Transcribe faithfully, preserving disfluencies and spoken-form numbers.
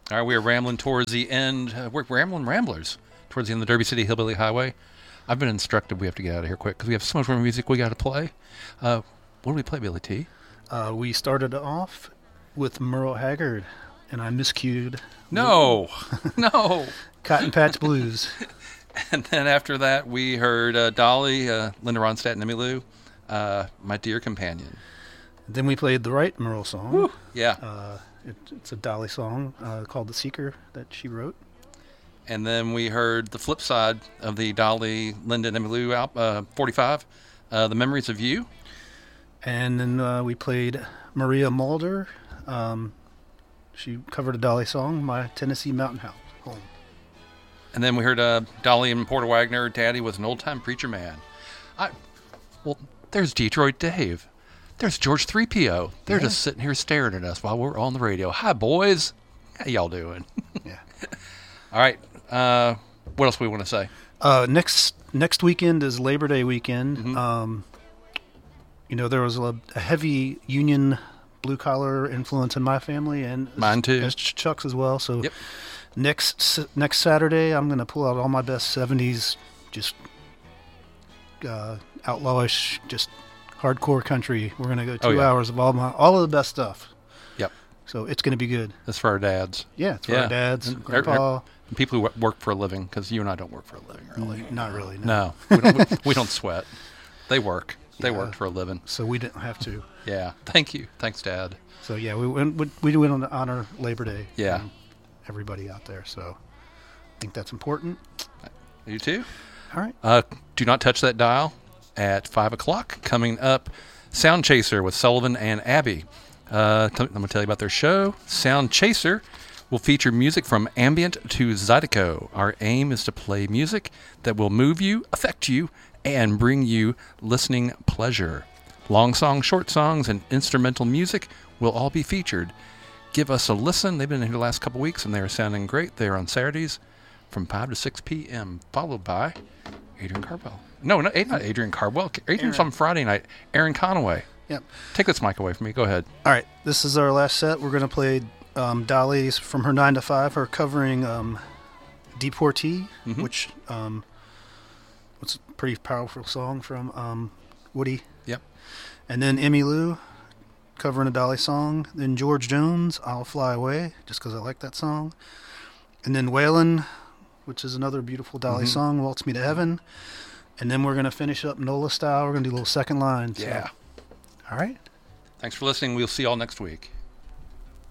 All right, we are rambling towards the end. Uh, we're rambling ramblers towards the end of the Derby City Hillbilly Highway. I've been instructed we have to get out of here quick because we have so much more music we got to play. Uh, what do we play, Billy T? Uh, we started off with Merle Haggard, and I miscued. No, no. Cotton Patch Blues. And then after that, we heard uh, Dolly, uh, Linda Ronstadt, and Emmylou, uh, My Dear Companion. Then we played the right Merle song. Woo. Yeah. Uh, it, it's a Dolly song uh, called The Seeker that she wrote. And then we heard the flip side of the Dolly, Linda, and Emmylou al- uh, forty-five, uh, The Memories of You. And then uh, we played Maria Mulder. Um, she covered a Dolly song, My Tennessee Mountain House Home. And then we heard uh, Dolly and Porter Wagner, Daddy was an old-time preacher man. I, well, there's Detroit Dave. There's George three P O. They're yeah. just sitting here staring at us while we're on the radio. Hi, boys. How y'all doing? Yeah. All right. Uh, what else we want to say? Uh, next next weekend is Labor Day weekend. Mm-hmm. Um, you know, there was a, a heavy union blue-collar influence in my family. And mine too. As Chuck's as well. So yep. next next Saturday, I'm going to pull out all my best seventies, just uh, outlawish, just hardcore country. We're going to go two oh, yeah. hours of all my all of the best stuff. Yep. So it's going to be good. That's for our dads. Yeah, it's for yeah. our dads, and grandpa. And people who work for a living, because you and I don't work for a living, really. Not really, no. No, we don't, we, we don't sweat. They work. They yeah. work for a living. So we didn't have to. Yeah. Thank you. Thanks, Dad. So, yeah, we went, we went on to honor Labor Day. Yeah. Everybody out there. So I think that's important. You too? All right. Uh, do not touch that dial at five o'clock. Coming up, Sound Chaser with Sullivan and Abby. Uh, t- I'm going to tell you about their show. Sound Chaser will feature music from ambient to zydeco. Our aim is to play music that will move you, affect you, and bring you listening pleasure. Long songs, short songs, and instrumental music will all be featured. Give us a listen. They've been here the last couple weeks, and they are sounding great. They are on Saturdays from five to six p.m., followed by Adrian Cardwell. No, not, not Adrian Cardwell. Adrian's Aaron. on Friday night. Aaron Conaway. Yep. Take this mic away from me. Go ahead. All right. This is our last set. We're going to play um, Dolly's from her nine to five. Her covering um, Deportee, mm-hmm. which um, was a pretty powerful song from um, Woody. Yep. And then Emmylou covering a Dolly song. Then George Jones, I'll Fly Away, just because I like that song. And then Waylon, which is another beautiful Dolly mm-hmm. song, Waltz Me to Heaven. And then we're going to finish up Nola style. We're going to do a little second line. So. Yeah. All right. Thanks for listening. We'll see y'all next week.